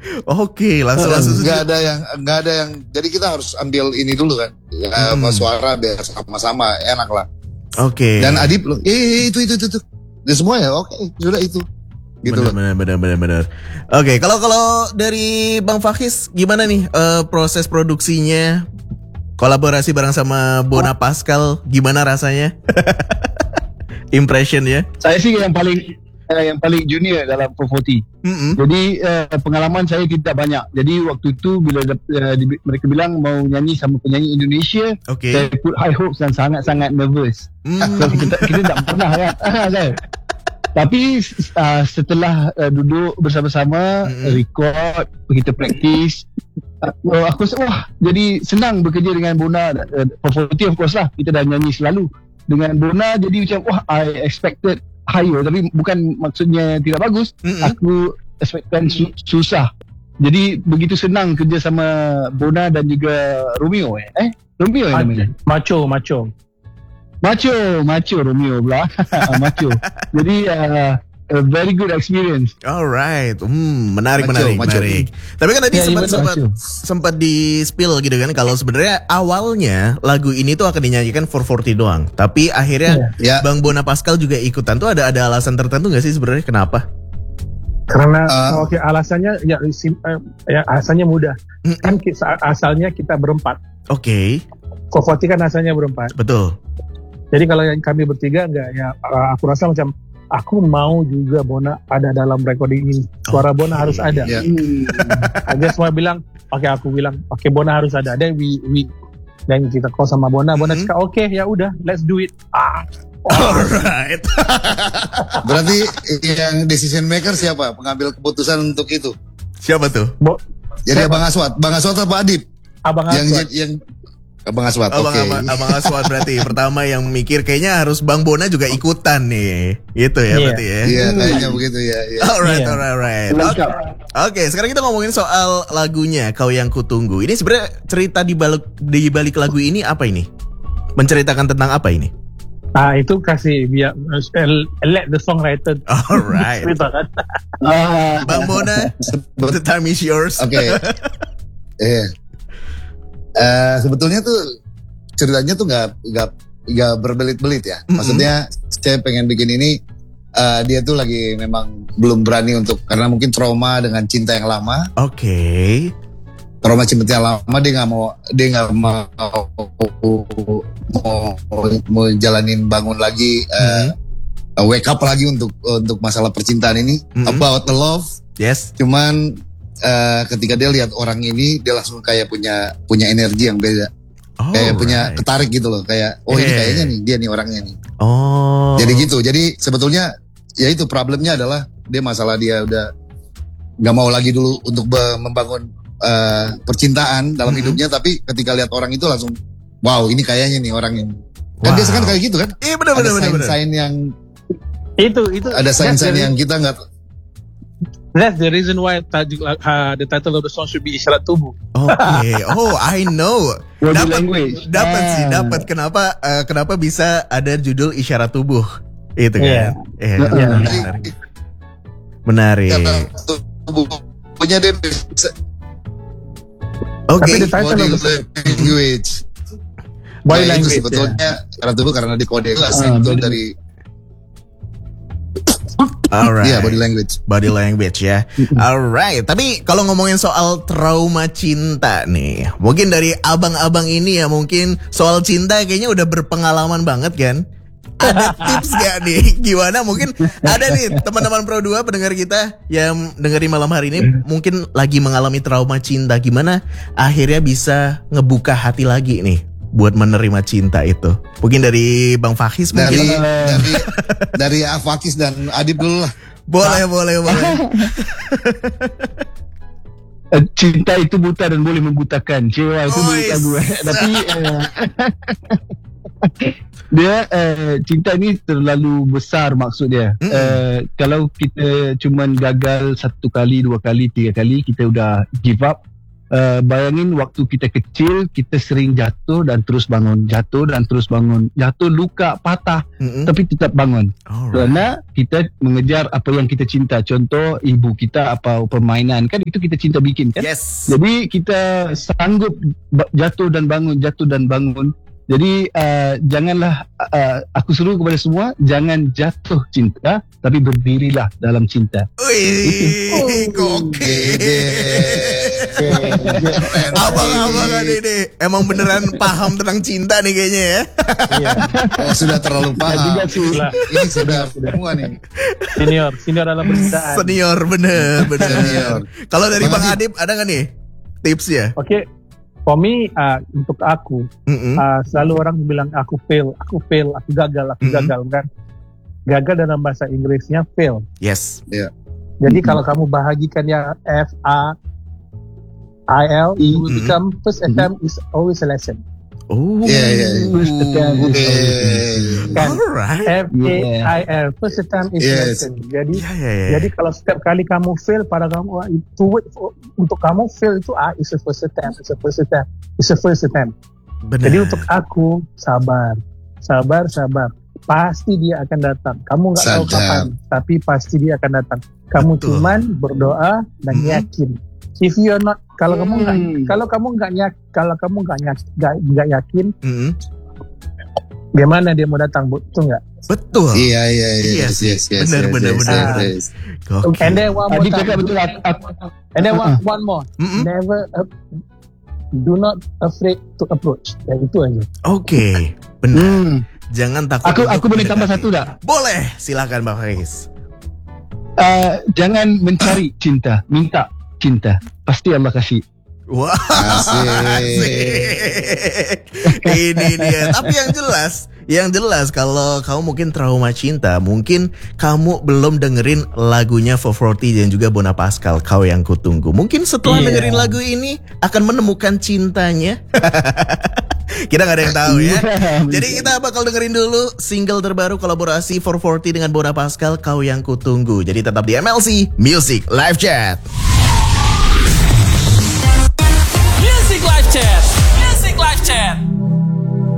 Oke, langsung. Nggak ada yang. Jadi kita harus ambil ini dulu kan, suara biar sama-sama enak lah. Oke. Dan Adib loh, itu. Dan semuanya oke, sudah itu. Gitu Benar. Oke, kalau dari Bang Fakis gimana nih proses produksinya? Kolaborasi bareng sama Bona Pascal, gimana rasanya? Impression ya? Saya sih yang paling junior dalam 440. Jadi pengalaman saya tidak banyak. Jadi waktu itu bila mereka bilang mau nyanyi sama penyanyi Indonesia, saya put high hopes dan sangat nervous. So, kita tak pernah kan. Tapi setelah duduk bersama-sama, record, kita practice, aku rasa jadi senang bekerja dengan Bona. 440 of course lah, kita dah nyanyi selalu dengan Bona. Jadi macam I expected higher, tapi bukan maksudnya tidak bagus. Aku expectkan susah. Jadi begitu senang kerja sama Bona dan juga Romeo. Romeo yang namanya Macho Romeo pula. Macho. Jadi a very good experience. Alright, menarik. Tapi kan tadi sempat di spill gitu kan, kalau sebenarnya awalnya lagu ini tuh akan dinyanyikan 440 doang. Tapi akhirnya Bang Bona Pascal juga ikutan tuh ada alasan tertentu nggak sih sebenarnya kenapa? Karena alasannya alasannya mudah. Kan asalnya kita berempat. Oke. 440 kan asalnya berempat. Betul. Jadi kalau yang kami bertiga aku rasa macam aku mau juga Bona ada dalam recording ini. Suara Bona harus ada. Aja semua bilang, aku bilang, Bona harus ada. Dan dan kita call sama Bona cakap, oke, ya udah, let's do it. Alright. Berarti yang decision maker siapa? Pengambil keputusan untuk itu? Siapa tuh? Jadi Abang Aswad apa Adib? Abang Aswad. Abang Aswad, Abang Aswad berarti pertama yang mikir kayaknya harus Bang Bona juga ikutan nih. Gitu ya berarti ya. Iya, kayaknya begitu ya. Alright. Oke, sekarang kita ngomongin soal lagunya Kau Yang Kutunggu. Ini sebenarnya cerita di balik lagu ini apa ini? Menceritakan tentang apa ini? Itu kasih biar let the songwriter. Alright. Bang Bona, the time is yours. Oke. Sebetulnya tuh ceritanya tuh nggak berbelit-belit ya. Maksudnya saya pengen bikin ini dia tuh lagi memang belum berani karena mungkin trauma dengan cinta yang lama. Oke. Trauma cinta yang lama, dia nggak mau jalanin bangun lagi, wake up lagi untuk masalah percintaan ini, about the love. Yes. Cuman ketika dia lihat orang ini, dia langsung kayak punya energi yang beda, kayak punya ketarik gitu loh, kayak ini kayaknya nih dia nih orangnya nih. Jadi gitu. Jadi sebetulnya ya itu problemnya adalah dia udah nggak mau lagi dulu untuk membangun percintaan dalam hidupnya, tapi ketika lihat orang itu langsung wow, ini kayaknya nih orang ini. Dan biasa kan kayak gitu kan? Iya benar. Sign yang itu ada sign yang kita nggak. That's the reason why the title of the song should be Isyarat Tubuh. Okay. I know. Dapat. Kenapa bisa ada judul Isyarat Tubuh? Itu kan. Menarik. Punya dia. Oke. Body language. Sebetulnya Isyarat Tubuh karena di kode dari. Alright. Iya, body language ya. Alright. Tapi kalau ngomongin soal trauma cinta nih, mungkin dari abang-abang ini ya, mungkin soal cinta kayaknya udah berpengalaman banget kan. Ada tips gak nih? Gimana? Mungkin ada nih teman-teman Pro 2 pendengar kita yang dengerin malam hari ini mungkin lagi mengalami trauma cinta. Gimana akhirnya bisa ngebuka hati lagi nih buat menerima cinta itu? Mungkin dari Bang Fakis mungkin. Dari Fakis dan Adib dulu lah. Boleh. Cinta itu buta dan boleh membutakan. Cewa itu lagu. Tapi dia cinta ini terlalu besar maksudnya. Kalau kita cuman gagal 1 kali, 2 kali, 3 kali, kita udah give up. bayangin waktu kita kecil, kita sering jatuh dan terus bangun, jatuh dan terus bangun, jatuh, luka, patah, tapi tetap bangun. Karena kita mengejar apa yang kita cinta. Contoh ibu kita apa permainan, kan itu kita cinta bikin kan. Yes. Jadi kita sanggup jatuh dan bangun, jatuh dan bangun. Jadi janganlah, aku suruh kepada semua, jangan jatuh cinta, tapi berdirilah dalam cinta. Wih, oke. Abang-abangan ini emang beneran paham tentang cinta nih kayaknya ya. Iya. Sudah terlalu paham. Ini sudah semua nih. Senior dalam percintaan. Senior, bener. Senior. Kalau dari Bang Adib ada nggak nih tipsnya? Oke. For me, untuk aku, selalu orang bilang aku fail, aku gagal kan. Gagal dalam bahasa Inggrisnya fail. Yes. Yeah. Jadi kalau kamu bahagikan yang FAIL, you will become first attempt is always a lesson. Oh. Yeah. First attempt is always a lesson. Alright. FAIL, first attempt is a lesson. Jadi kalau setiap kali kamu fail, pada kamu untuk kamu fail itu is a first attempt, it's a first attempt. Benar. Jadi untuk aku sabar. Pasti dia akan datang. Kamu nggak tahu kapan, tapi pasti dia akan datang. Kamu cuman berdoa dan yakin. If you are not, kalau kamu nggak yakin, gimana dia mau datang? Betul nggak? Betul. Iya. Yes. Benar. And then one more time. And then one more. Never, do not afraid to approach. Ya itu aja. Oke, benar. Jangan takut. Aku boleh tambah satu tak? Boleh, silakan Bang Haris. Jangan mencari cinta, minta cinta. Pasti Allah kasih. Wah, ini dia. Tapi yang jelas kalau kamu mungkin trauma cinta, mungkin kamu belum dengerin lagunya 440 dan juga Bona Pascal, Kau Yang Kutunggu. Mungkin setelah dengerin lagu ini akan menemukan cintanya. Kita gak ada yang tahu ya. Jadi kita bakal dengerin dulu single terbaru kolaborasi 440 dengan Bona Pascal, Kau Yang Kutunggu. Jadi tetap di MLC Music Live Chat.